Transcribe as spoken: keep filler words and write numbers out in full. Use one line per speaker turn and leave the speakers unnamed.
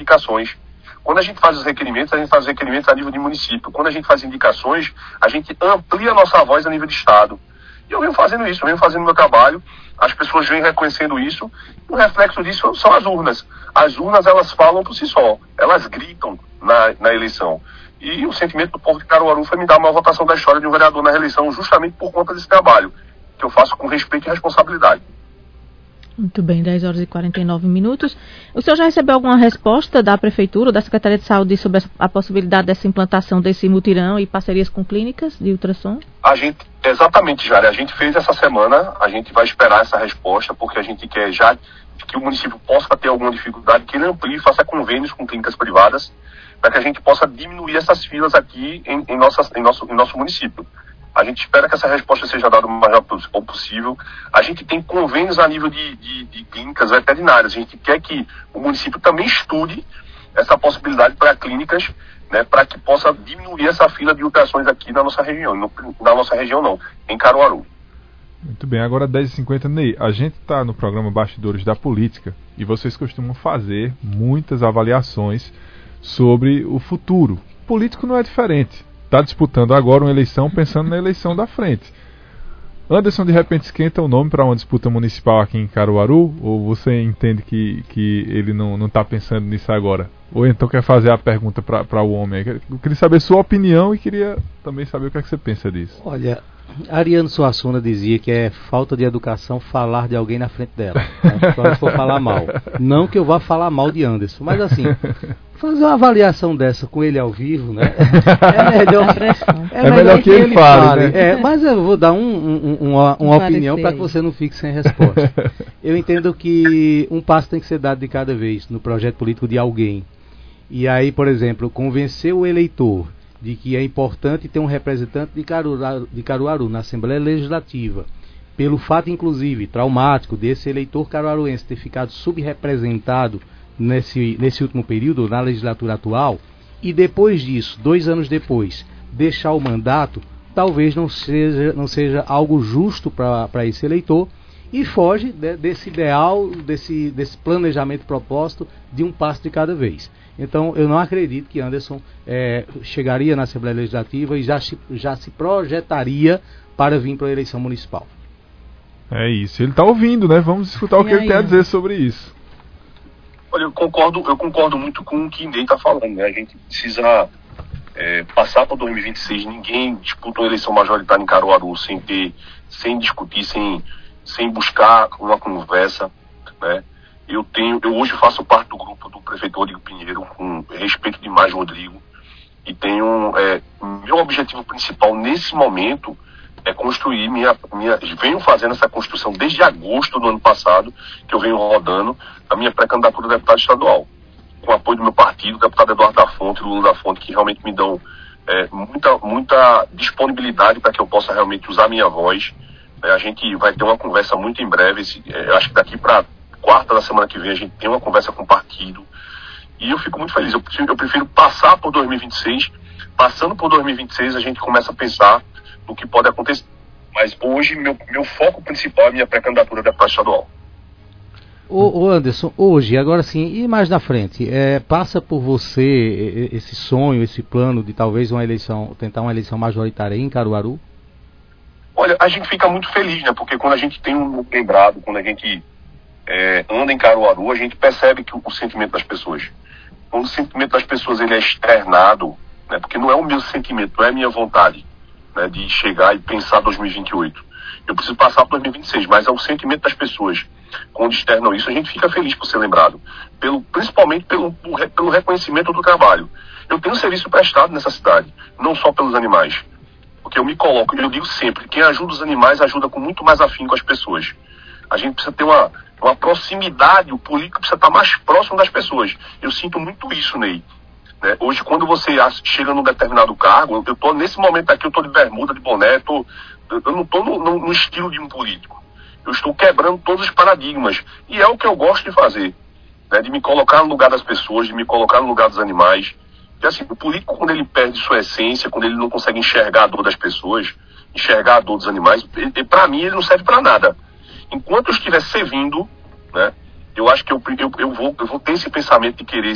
indicações. Quando a gente faz os requerimentos, a gente faz os requerimentos a nível de município. Quando a gente faz indicações, a gente amplia a nossa voz a nível de estado. E eu venho fazendo isso, eu venho fazendo meu trabalho, as pessoas vêm reconhecendo isso, e o reflexo disso são as urnas. As urnas, elas falam por si só, elas gritam na, na eleição. E o sentimento do povo de Caruaru foi me dar uma votação da história de um vereador na reeleição, justamente por conta desse trabalho, que eu faço com respeito e responsabilidade.
Muito bem, dez horas e quarenta e nove minutos. O senhor já recebeu alguma resposta da Prefeitura ou da Secretaria de Saúde sobre a possibilidade dessa implantação desse mutirão e parcerias com clínicas de ultrassom?
A gente, exatamente, Jari, a gente fez essa semana, a gente vai esperar essa resposta, porque a gente quer já que o município possa ter alguma dificuldade, que ele amplie e faça convênios com clínicas privadas, para que a gente possa diminuir essas filas aqui em, em, nossas, em, nosso, em nosso município. A gente espera que essa resposta seja dada o mais rápido possível. A gente tem convênios a nível de, de, de clínicas veterinárias. A gente quer que o município também estude essa possibilidade para clínicas, né, para que possa diminuir essa fila de ultrassons aqui na nossa região. No, na nossa região não, em Caruaru.
Muito bem, agora dez e cinquenta, Ney, a gente está no programa Bastidores da Política e vocês costumam fazer muitas avaliações sobre o futuro. O político não é diferente. Está disputando agora uma eleição pensando na eleição da frente. Anderson, de repente, esquenta o nome para uma disputa municipal aqui em Caruaru? Ou você entende que, que ele não está pensando nisso agora? Ou então quer fazer a pergunta para o homem? Eu queria saber sua opinião e queria também saber o que, é que você pensa disso.
Olha, Ariano Suassuna dizia que é falta de educação falar de alguém na frente dela, né? Só se for falar mal. Não que eu vá falar mal de Anderson, mas assim, fazer uma avaliação dessa com ele ao vivo, né? É melhor,
é é melhor, melhor que, que ele fale, fale né?
É, mas eu vou dar um, um, uma, uma opinião para que você não fique sem resposta. Eu entendo que um passo tem que ser dado de cada vez no projeto político de alguém. E aí, por exemplo, convencer o eleitor de que é importante ter um representante de Caruaru, de Caruaru na Assembleia Legislativa, pelo fato, inclusive, traumático desse eleitor caruaruense ter ficado subrepresentado nesse, nesse último período, na legislatura atual, e depois disso, dois anos depois, deixar o mandato, talvez não seja, não seja algo justo para esse eleitor, e foge de, desse ideal, desse, desse planejamento proposto de um passo de cada vez. Então, eu não acredito que Anderson é, chegaria na Assembleia Legislativa e já se, já se projetaria para vir para a eleição municipal.
É isso. Ele está ouvindo, né? Vamos escutar e o que aí, ele tem a dizer sobre isso.
Olha, eu concordo, eu concordo muito com o que Ney está falando, né? A gente precisa é, passar para dois mil e vinte e seis. Ninguém disputou a eleição majoritária em Caruaru sem ter, sem discutir, sem, sem buscar uma conversa, né? Eu tenho, eu hoje faço parte do grupo do prefeito Rodrigo Pinheiro, com respeito demais Rodrigo, e tenho, é, meu objetivo principal nesse momento é construir minha, minha, venho fazendo essa construção desde agosto do ano passado, que eu venho rodando a minha pré-candidatura a deputado estadual, com o apoio do meu partido, o deputado Eduardo da Fonte e Lula da Fonte, que realmente me dão é, muita, muita disponibilidade para que eu possa realmente usar a minha voz. É, a gente vai ter uma conversa muito em breve, esse, é, acho que daqui para quarta da semana que vem a gente tem uma conversa com o partido e eu fico muito feliz. Eu prefiro, eu prefiro passar por dois mil e vinte e seis. Passando por dois mil e vinte e seis a gente começa a pensar no que pode acontecer, mas hoje meu, meu foco principal é a minha pré-candidatura a deputado estadual.
Ô, ô Anderson, hoje, agora sim, e mais na frente, é, passa por você esse sonho, esse plano de talvez uma eleição, tentar uma eleição majoritária em Caruaru?
Olha, a gente fica muito feliz, né, porque quando a gente tem um lembrado, quando a gente É, anda em Caruaru, a gente percebe que o, o sentimento das pessoas, quando o sentimento das pessoas ele é externado, né, porque não é o meu sentimento, não é a minha vontade, né, de chegar e pensar dois mil e vinte e oito. Eu preciso passar para dois mil e vinte e seis, mas é o sentimento das pessoas. Quando externam isso, a gente fica feliz por ser lembrado, pelo, principalmente pelo, pelo reconhecimento do trabalho. Eu tenho um serviço prestado nessa cidade, não só pelos animais, porque eu me coloco, eu digo sempre, quem ajuda os animais ajuda com muito mais afinco as pessoas. A gente precisa ter uma, uma proximidade, o político precisa estar mais próximo das pessoas. Eu sinto muito isso, Ney. Né? Hoje, quando você chega num determinado cargo, eu estou nesse momento aqui, eu estou de bermuda, de boné, tô, eu não estou no, no, no estilo de um político. Eu estou quebrando todos os paradigmas. E é o que eu gosto de fazer, né? De me colocar no lugar das pessoas, de me colocar no lugar dos animais. E assim, o político, quando ele perde sua essência, quando ele não consegue enxergar a dor das pessoas, enxergar a dor dos animais, para mim ele não serve para nada. Enquanto eu estiver servindo, né, eu acho que eu, eu, eu, vou, eu vou ter esse pensamento de querer